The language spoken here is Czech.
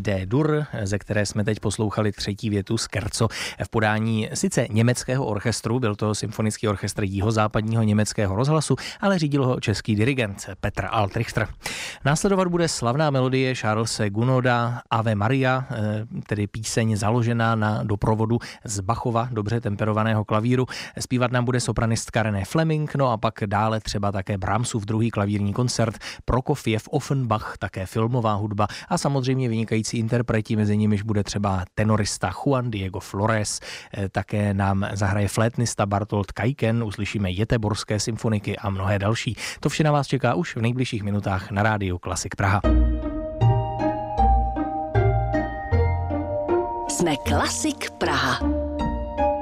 D-dur, ze které jsme teď poslouchali třetí větu Scherzo v podání sice německého orchestru, byl to symfonický orchestr Jihozápadního německého rozhlasu, ale řídil ho český dirigent Petr Altrichter. Následovat bude slavná melodie Charlese Gounoda Ave Maria, tedy píseň založená na doprovodu z Bachova dobře temperovaného klavíru. Zpívat nám bude sopranistka René Fleming, no a pak dále třeba také Brahmsův druhý klavírní koncert, Prokofiev, Offenbach, také filmová hudba a samozřejmě vynikající interpreti, mezi nimiž bude třeba tenorista Juan Diego Flores, také nám zahraje flétnista Bartold Kajken, uslyšíme Jeteborské symfoniky a mnohé další. To vše na vás čeká už v nejbližších minutách na rádiu Klasik Praha. Jsme Klasik Praha.